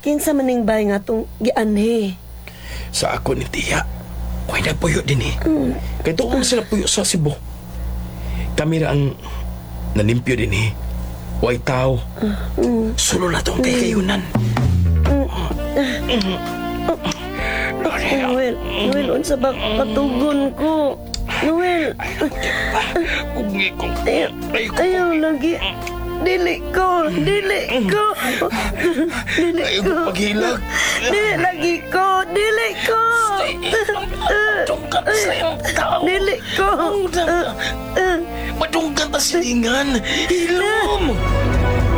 Kinsa maning bay nga tong gianhi? Sa ako ni Tiya, huwag nagpuyo din eh. Kaya doon sila puyo sa Cebu. Kami ra ang nalimpyo din eh. Huwag tao. Sulo na itong kayunan. Noel, unsa ba katugon ko? Noel, Kugi kong... ayaw lagi. Dili ko. Ayaw ko paghilag. Dili lagi ko. Madunggan sa iyong tao. Dili ko. Madunggan ta silingan. Hilom.